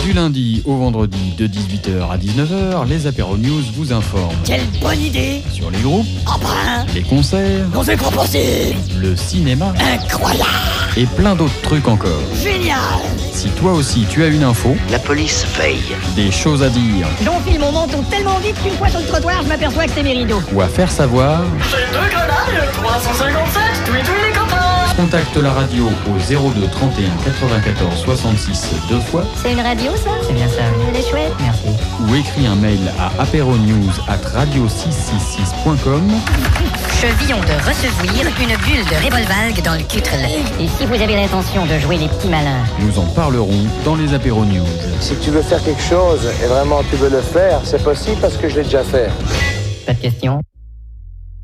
Du lundi au vendredi de 18h à 19h, les Apéro News vous informent. Quelle bonne idée! Sur les groupes, Embrun, les concerts, on fait proposer! le cinéma Incroyable! et plein d'autres trucs encore. Génial! Si toi aussi tu as une info, La police veille. des choses à dire J'enfile mon menton tellement vite qu'une fois sur le trottoir, je m'aperçois que c'est mes rideaux. ou à faire savoir, J'ai 2 grenades, 357, oui les copains. contacte la radio au 02 31 94 66 deux fois C'est une radio, ça? C'est bien ça. Elle est chouette. Merci. ou écris un mail à apéronews@radio666.com. Chevillon de recevoir une bulle de Revolvalgue dans le cutrel. Et si vous avez l'intention de jouer les petits malins? Nous en parlerons dans les Apéro News. Si tu veux faire quelque chose et vraiment tu veux le faire, c'est possible parce que je l'ai déjà fait. Pas de question.